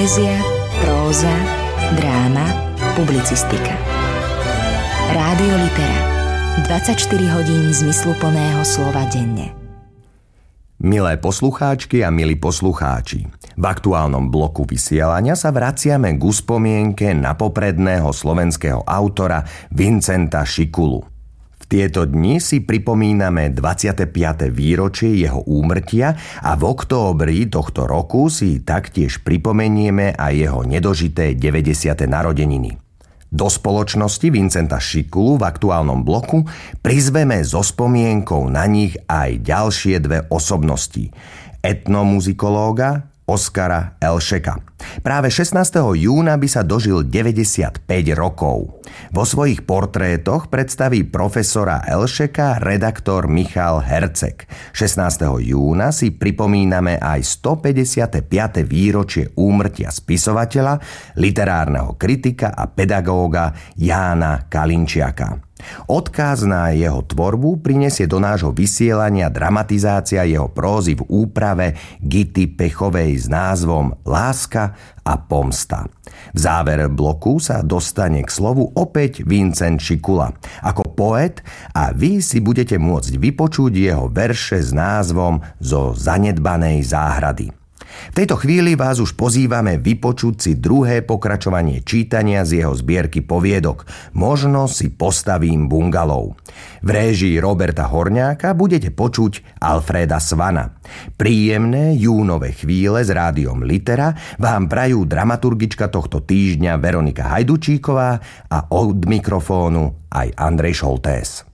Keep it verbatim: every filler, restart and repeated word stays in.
Poézia, próza, dráma, publicistika. Rádio Litera. dvadsaťštyri hodín zmysluplného slova denne. Milé poslucháčky a milí poslucháči, v aktuálnom bloku vysielania sa vraciame k spomienke na popredného slovenského autora Vincenta Šikulu. V tieto dni si pripomíname dvadsiate piate výročie jeho úmrtia a v októbri tohto roku si taktiež pripomenieme aj jeho nedožité deväťdesiate narodeniny. Do spoločnosti Vincenta Šikulu v aktuálnom bloku prizveme so spomienkou na nich aj ďalšie dve osobnosti. Etnomuzikológa Oskara Elšeka. Práve šestnásteho júna by sa dožil deväťdesiatpäť rokov. Vo svojich portrétoch predstaví profesora Elšeka redaktor Michal Herceg. šestnásteho júna si pripomíname aj stopäťdesiate piate výročie úmrtia spisovateľa, literárneho kritika a pedagóga Jána Kalinčiaka. Odkaz na jeho tvorbu prinesie do nášho vysielania dramatizácia jeho prózy v úprave Gity Pechovej s názvom Láska a pomsta. V závere bloku sa dostane k slovu opäť Vincent Šikula ako poet a vy si budete môcť vypočuť jeho verše s názvom Zo zanedbanej záhrady. V tejto chvíli vás už pozývame vypočuť si druhé pokračovanie čítania z jeho zbierky poviedok Možno si postavím bungalov. V réžii Roberta Horňáka budete počuť Alfréda Svana. Príjemné júnové chvíle s rádiom Litera vám prajú dramaturgička tohto týždňa Veronika Hajdučíková a od mikrofónu aj Andrej Šoltés.